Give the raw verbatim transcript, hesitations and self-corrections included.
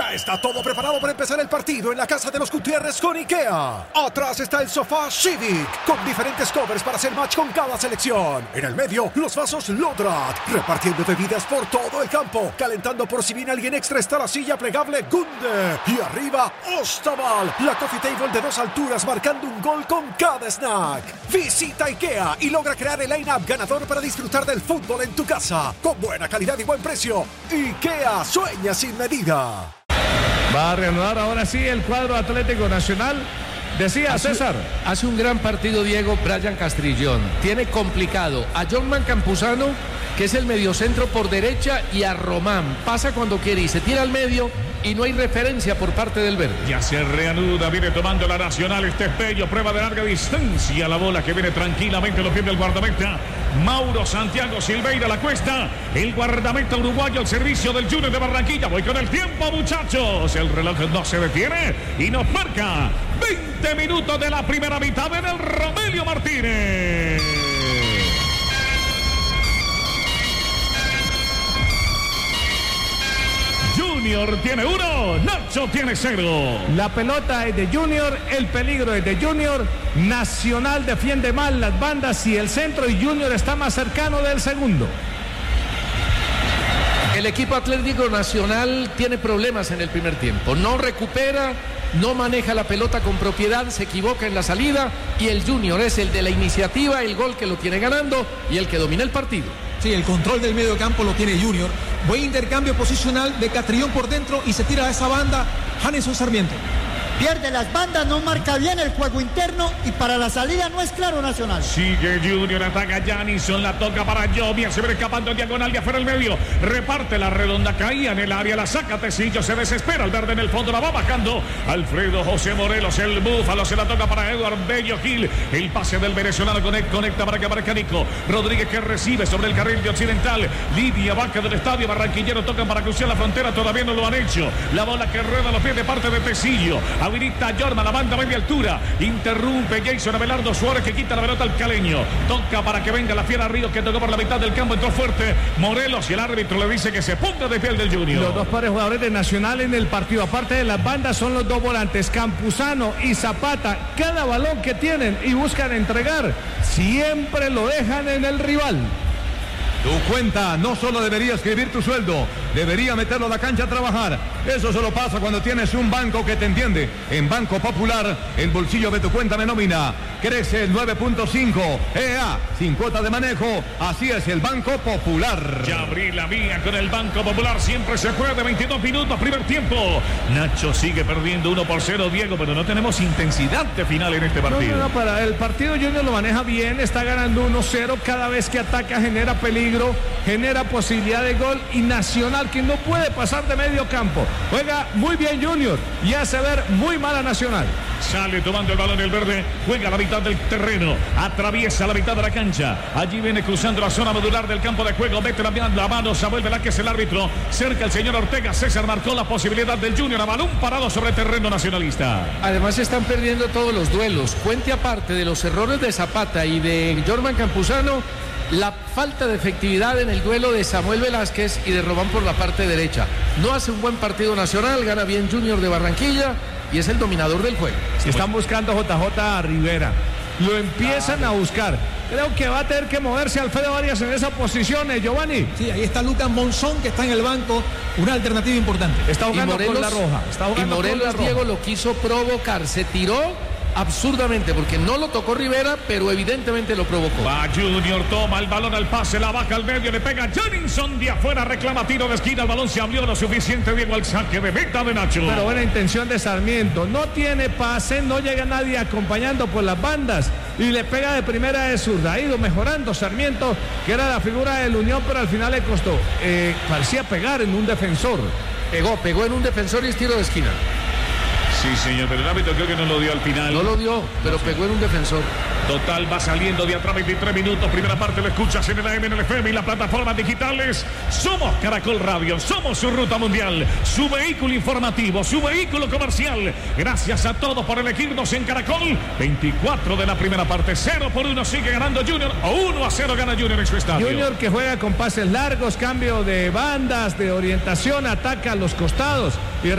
Ya está todo preparado para empezar el partido en la casa de los Gutiérrez con IKEA. Atrás está el sofá Civic, con diferentes covers para hacer match con cada selección. En el medio, los vasos Lodrat, repartiendo bebidas por todo el campo. Calentando por si viene alguien extra está la silla plegable Gunde. Y arriba, Ostaval, la coffee table de dos alturas marcando un gol con cada snack. Visita IKEA y logra crear el line-up ganador para disfrutar del fútbol en tu casa. Con buena calidad y buen precio. IKEA sueña sin medida. Va a reanudar ahora sí el cuadro Atlético Nacional. Decía hace, César. Hace un gran partido Diego Brian Castrillón. Tiene complicado a Jorman Campuzano, que es el mediocentro por derecha, y a Román. Pasa cuando quiere y se tira al medio y no hay referencia por parte del verde. Ya se reanuda, viene tomando la Nacional. Este es Bello, prueba de larga distancia. La bola que viene tranquilamente, lo pierde el guardameta Mauro Santiago Silveira, la cuesta. El guardameta uruguayo al servicio del Junior de Barranquilla. Voy con el tiempo, muchachos. El reloj no se detiene y nos marca veinte minutos de la primera mitad en el Romelio Martínez. Junior tiene uno, Nacho tiene cero. La pelota es de Junior, el peligro es de Junior. Nacional defiende mal las bandas y el centro, y Junior está más cercano del segundo. El equipo Atlético Nacional tiene problemas en el primer tiempo. No recupera, no maneja la pelota con propiedad, se equivoca en la salida, y el Junior es el de la iniciativa, el gol que lo tiene ganando y el que domina el partido. Sí, el control del medio campo lo tiene Junior. Buen intercambio posicional de Castrillón por dentro y se tira a esa banda Janeson Sarmiento. Pierde las bandas, no marca bien el juego interno y para la salida no es claro Nacional. Sigue Junior, ataca Janison, la toca para Jovia, se ve escapando en diagonal de afuera el medio, reparte la redonda, caía en el área, la saca Tecillo, se desespera, el verde en el fondo, la va bajando Alfredo José Morelos, el búfalo, se la toca para Eduardo Bello Gil, el pase del venezolano conecta, conecta para que aparezca Nico Rodríguez, que recibe sobre el carril de Occidental, Lidia Vaca del estadio barranquillero, tocan para cruzar la frontera, todavía no lo han hecho, la bola que rueda los pies de parte de Tecillo, habilita Jorman, la banda media altura, interrumpe Jason Abelardo Suárez, que quita la pelota al caleño, toca para que venga la Fiera Ríos, que tocó por la mitad del campo, entró fuerte Morelos y el árbitro le dice que se ponga de pie el del Junior. Los dos pares jugadores de Nacional en el partido, aparte de las bandas, son los dos volantes, Campuzano y Zapata. Cada balón que tienen y buscan entregar, siempre lo dejan en el rival. Tu cuenta no solo debería escribir tu sueldo, debería meterlo a la cancha a trabajar. Eso solo pasa cuando tienes un banco que te entiende. En Banco Popular, el bolsillo de tu cuenta me nómina crece el nueve punto cinco. E A, sin cuota de manejo, así es el Banco Popular. Ya abrí la vía con el Banco Popular, siempre se puede. Veintidós minutos, primer tiempo. Nacho sigue perdiendo uno por cero, Diego, pero no tenemos intensidad de final en este partido. No, no, no, para el partido Junior lo maneja bien, está ganando uno cero, cada vez que ataca genera peligro, genera posibilidad de gol, y Nacional, que no puede pasar de medio campo. Juega muy bien Junior y hace ver muy mal a Nacional. Sale tomando el balón el verde, juega a la mitad del terreno, atraviesa la mitad de la cancha, allí viene cruzando la zona modular del campo de juego, mete la, la mano Samuel Velázquez, el árbitro, cerca el señor Ortega, César marcó la posibilidad del Junior, a balón parado sobre terreno nacionalista. Además se están perdiendo todos los duelos, cuente aparte de los errores de Zapata y de Jorman Campuzano, la falta de efectividad en el duelo de Samuel Velázquez y de Román por la parte derecha. No hace un buen partido Nacional, gana bien Junior de Barranquilla y es el dominador del juego. Están buscando J J Rivera, lo empiezan a buscar. Creo que va a tener que moverse Alfredo Arias en esa posición, ¿eh, Giovanni? Sí, ahí está Lucas Monzón, que está en el banco, una alternativa importante. Está jugando Morelos, con la roja. Está jugando y Morelos, con la roja. Diego, lo quiso provocar, se tiró absurdamente porque no lo tocó Rivera, pero evidentemente lo provocó. Va Junior, toma el balón al pase, la baja al medio, le pega Janison de afuera, reclama tiro de esquina, el balón se abrió lo suficiente, Diego, al saque de meta de Nacho. Pero buena intención de Sarmiento, no tiene pase, no llega nadie acompañando por las bandas y le pega de primera de zurda. Ha ido mejorando Sarmiento, que era la figura del Unión, pero al final le costó. Eh, parecía pegar en un defensor. Pegó, pegó en un defensor y es tiro de esquina. Sí, señor, pero el árbitro creo que no lo dio al final. No lo dio, pero no, pegó en un defensor. Total, va saliendo de atrás, veintitrés minutos. Primera parte lo escuchas en el A M, en el F M y las plataformas digitales. Somos Caracol Radio, somos su ruta mundial, su vehículo informativo, su vehículo comercial. Gracias a todos por elegirnos en Caracol. veinticuatro de la primera parte, cero por uno sigue ganando Junior, o uno a cero gana Junior en su estadio. Junior que juega con pases largos, cambio de bandas, de orientación, ataca a los costados. Y